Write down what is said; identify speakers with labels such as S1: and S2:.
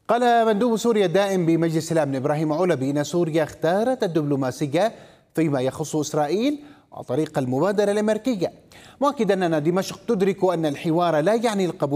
S1: قال مندوب سوريا الدائم بمجلس الأمن إبراهيم علبي إن سوريا اختارت الدبلوماسية فيما يخص إسرائيل وطريق المبادرة الأمريكية، مؤكدا أن دمشق تدرك أن الحوار لا يعني القبول